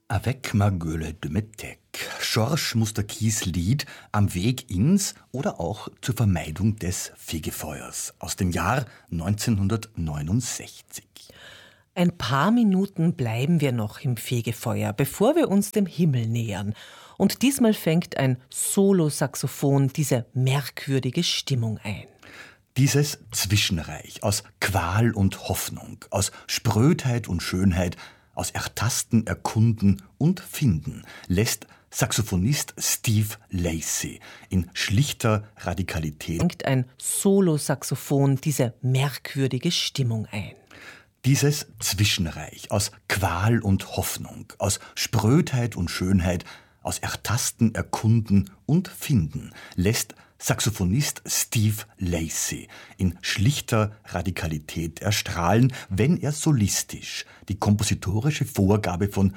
Avec ma gueule de métèque. Georges Musterkis Lied Am Weg ins oder auch zur Vermeidung des Fegefeuers aus dem Jahr 1969. Ein paar Minuten bleiben wir noch im Fegefeuer, bevor wir uns dem Himmel nähern. Und diesmal fängt ein Solo-Saxophon diese merkwürdige Stimmung ein. Dieses Zwischenreich aus Qual und Hoffnung, aus Sprödheit und Schönheit, aus Ertasten, Erkunden und Finden lässt Saxophonist Steve Lacy in schlichter Radikalität Fängt ein Solo-Saxophon diese merkwürdige Stimmung ein. Dieses Zwischenreich aus Qual und Hoffnung, aus Sprödheit und Schönheit, aus Ertasten, Erkunden und Finden lässt Saxophonist Steve Lacy in schlichter Radikalität erstrahlen, wenn er solistisch die kompositorische Vorgabe von